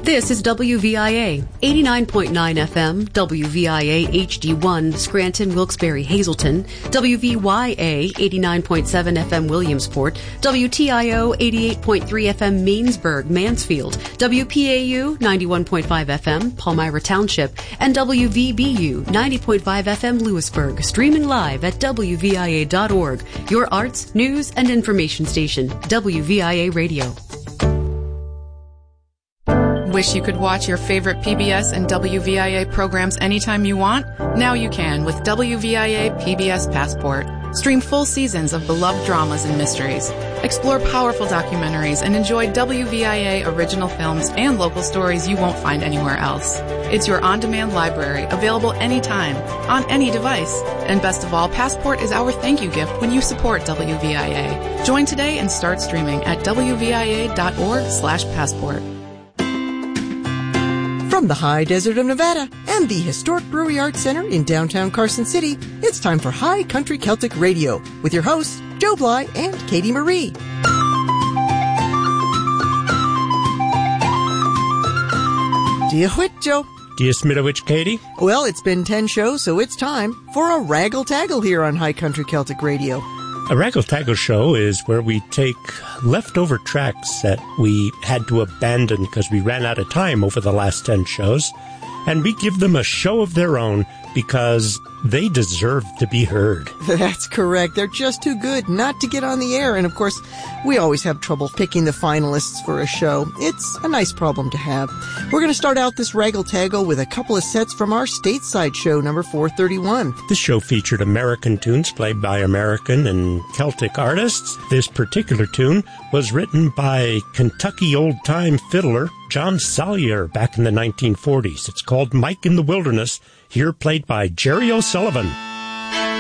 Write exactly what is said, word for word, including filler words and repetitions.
This is W V I A, eighty-nine point nine F M, W V I A H D one, Scranton, Wilkes-Barre, Hazleton, W V Y A, eighty-nine point seven F M, Williamsport, W T I O, eighty-eight point three F M, Mainsburg, Mansfield, W P A U, ninety-one point five F M, Palmyra Township, and W V B U, ninety point five F M, Lewisburg, streaming live at W V I A dot org, your arts, news, and information station, W V I A Radio. Wish you could watch your favorite P B S and W V I A programs anytime you want? Now you can with W V I A P B S Passport. Stream full seasons of beloved dramas and mysteries. Explore powerful documentaries and enjoy W V I A original films and local stories you won't find anywhere else. It's your on-demand library, available anytime, on any device. And best of all, Passport is our thank you gift when you support W V I A. Join today and start streaming at W V I A dot org slash passport. From the high desert of Nevada and the historic Brewery Arts Center in downtown Carson City, it's time for High Country Celtic Radio with your hosts, Joe Bly and Katie Marie. Do you whit, Joe? Do you smitowich, Katie? Well, it's been ten shows, so it's time for a raggle-taggle here on High Country Celtic Radio. A raggle-taggle show is where we take leftover tracks that we had to abandon because we ran out of time over the last ten shows, and we give them a show of their own because they deserve to be heard. That's correct. They're just too good not to get on the air. And of course, we always have trouble picking the finalists for a show. It's a nice problem to have. We're going to start out this raggle-taggle with a couple of sets from our stateside show, number four thirty-one. This show featured American tunes played by American and Celtic artists. This particular tune was written by Kentucky old-time fiddler John Salyer back in the nineteen forties. It's called Mike in the Wilderness, here played by Jerry O'Sullivan.